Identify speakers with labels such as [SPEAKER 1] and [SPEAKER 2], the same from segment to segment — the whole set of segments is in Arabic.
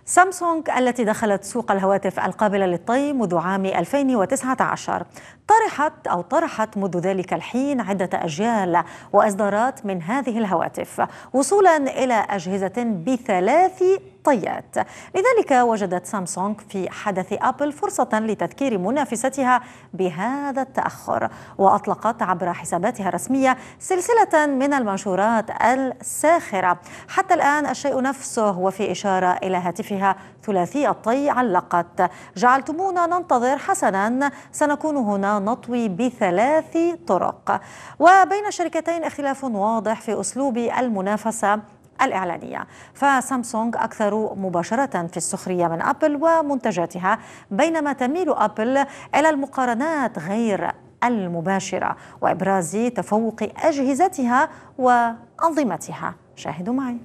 [SPEAKER 1] سامسونج التي دخلت سوق الهواتف القابلة للطي منذ عام 2019 طرحت منذ ذلك الحين عدة أجيال وإصدارات من هذه الهواتف وصولا إلى أجهزة ب3 طيات. لذلك وجدت سامسونج في حدث أبل فرصة لتذكير منافستها بهذا التأخر، وأطلقت عبر حساباتها الرسمية سلسلة من المنشورات الساخرة. حتى الآن الشيء نفسه، وفي إشارة إلى هاتفها ثلاثي الطي علقت: جعلتمونا ننتظر، حسنا سنكون هنا نطوي ب3 طرق. وبين الشركتين اختلاف واضح في أسلوب المنافسة الإعلانية، فسامسونج أكثر مباشرة في السخرية من أبل ومنتجاتها، بينما تميل أبل إلى المقارنات غير المباشرة وإبراز تفوق أجهزتها وأنظمتها. شاهدوا معي.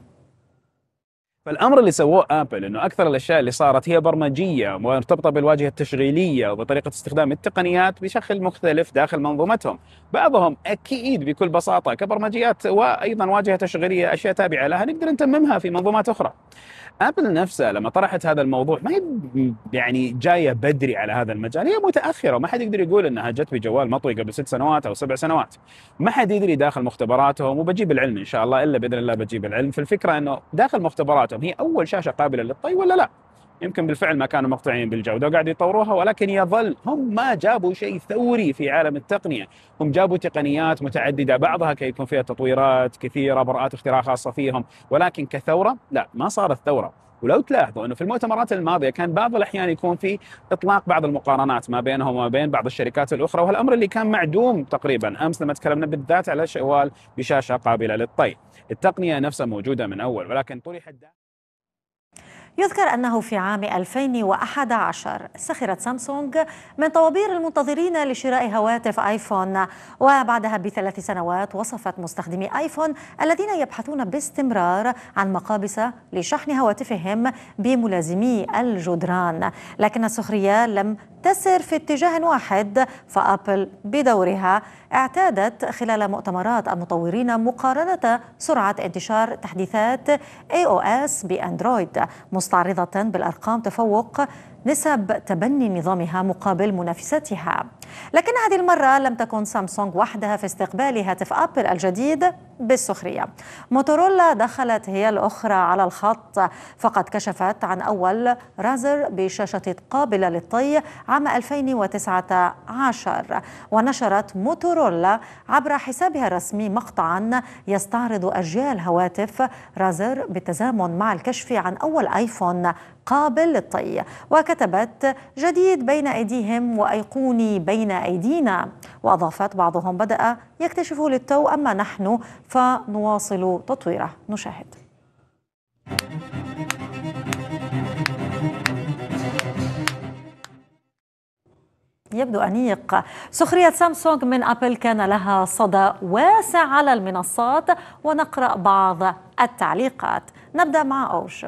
[SPEAKER 2] فالامر اللي سووه ابل انه اكثر الاشياء اللي صارت هي برمجيه مرتبطه بالواجهه التشغيليه وبطريقه استخدام التقنيات بشكل مختلف داخل منظومتهم. بعضهم اكيد بكل بساطه كبرمجيات وايضا واجهه تشغيليه اشياء تابعه لها نقدر نتممها في منظومات اخرى. ابل نفسها لما طرحت هذا الموضوع ما هي يعني جايه بدري على هذا المجال، هي متاخره، وما حد يقدر يقول انها جت بجوال مطوي قبل 6 سنوات او 7 سنوات. ما حد يدري داخل مختبراتهم، وبجيب العلم ان شاء الله، الا باذن الله بجيب العلم في الفكره انه داخل مختبراتهم هي اول شاشه قابله للطي ولا لا. يمكن بالفعل ما كانوا مقتنعين بالجوده وقاعدوا يطوروها، ولكن يظل هم ما جابوا شيء ثوري في عالم التقنيه، هم جابوا تقنيات متعدده بعضها كي يكون فيها تطويرات كثيره، براءات اختراع خاصه فيهم، ولكن كثوره لا، ما صارت ثوره. ولو تلاحظوا انه في المؤتمرات الماضيه كان بعض الاحيان يكون في اطلاق بعض المقارنات ما بينهم وما بين بعض الشركات الاخرى، والامر اللي كان معدوم تقريبا امس لما تكلمنا بالذات على جوال بشاشه قابله للطي. التقنيه نفسها موجوده من اول، ولكن طرحت.
[SPEAKER 1] يذكر أنه في عام 2011 سخرت سامسونج من طوابير المنتظرين لشراء هواتف آيفون، وبعدها ب3 سنوات وصفت مستخدمي آيفون الذين يبحثون باستمرار عن مقابس لشحن هواتفهم بملازمي الجدران. لكن السخرية لم تسر في اتجاه واحد، فأبل بدورها اعتادت خلال مؤتمرات المطورين مقارنة سرعة انتشار تحديثات iOS بأندرويد، مستعرضة بالأرقام تفوق نسب تبني نظامها مقابل منافستها. لكن هذه المرة لم تكن سامسونج وحدها في استقبال هاتف أبل الجديد بالسخرية. موتورولا دخلت هي الأخرى على الخط، فقد كشفت عن أول رازر بشاشة قابلة للطي عام 2019، ونشرت موتورولا عبر حسابها الرسمي مقطعا يستعرض أجيال هواتف رازر بالتزامن مع الكشف عن أول آيفون قابل للطي، وكتبت: جديد بين أيديهم وأيقوني بين أيدينا. وأضافت: بعضهم بدأ يكتشف للتو، أما نحن فنواصل تطويره. نشاهد. يبدو أنيق. سخرية سامسونج من أبل كان لها صدى واسع على المنصات، ونقرأ بعض التعليقات. نبدأ مع أوش.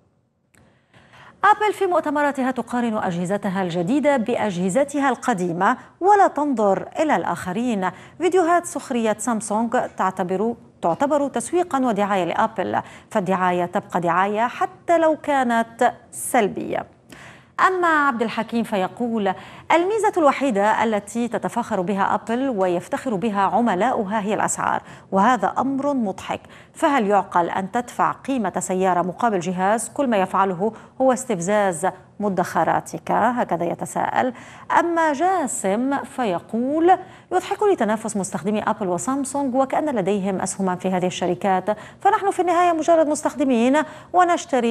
[SPEAKER 1] أبل في مؤتمراتها تقارن أجهزتها الجديدة بأجهزتها القديمة ولا تنظر إلى الآخرين. فيديوهات سخرية سامسونج تعتبر تسويقا ودعاية لأبل، فالدعاية تبقى دعاية حتى لو كانت سلبية. أما عبد الحكيم فيقول: الميزة الوحيدة التي تتفاخر بها أبل ويفتخر بها عملاؤها هي الأسعار، وهذا أمر مضحك. فهل يعقل أن تدفع قيمة سيارة مقابل جهاز كل ما يفعله هو استفزاز مدخراتك؟ هكذا يتساءل. أما جاسم فيقول: يضحكني تنافس مستخدمي أبل وسامسونج، وكأن لديهم أسهما في هذه الشركات، فنحن في النهاية مجرد مستخدمين ونشتري